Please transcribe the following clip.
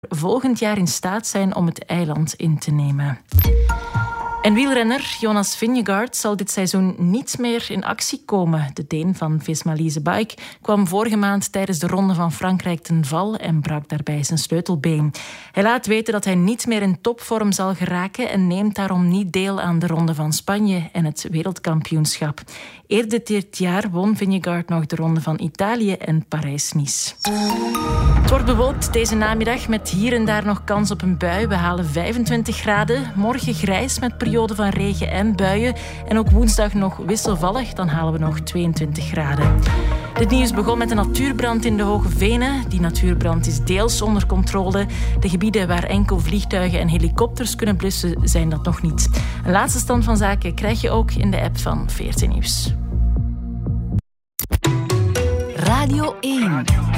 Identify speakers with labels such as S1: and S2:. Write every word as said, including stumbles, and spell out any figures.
S1: volgend jaar in staat zijn om het eiland in te nemen. En wielrenner Jonas Vingegaard zal dit seizoen niet meer in actie komen. De Deen van Visma Lease Bike kwam vorige maand tijdens de Ronde van Frankrijk ten val en brak daarbij zijn sleutelbeen. Hij laat weten dat hij niet meer in topvorm zal geraken en neemt daarom niet deel aan de Ronde van Spanje en het wereldkampioenschap. Eerder dit jaar won Vingegaard nog de Ronde van Italië en Parijs-Nice. Het wordt bewolkt deze namiddag met hier en daar nog kans op een bui. We halen vijfentwintig graden. Morgen grijs met perioden van regen en buien. En ook woensdag nog wisselvallig. Dan halen we nog tweeëntwintig graden. Dit nieuws begon met een natuurbrand in de Hoge Venen. Die natuurbrand is deels onder controle. De gebieden waar enkel vliegtuigen en helikopters kunnen blussen zijn dat nog niet. Een laatste stand van zaken krijg je ook in de app van V R T Nieuws.
S2: Radio één.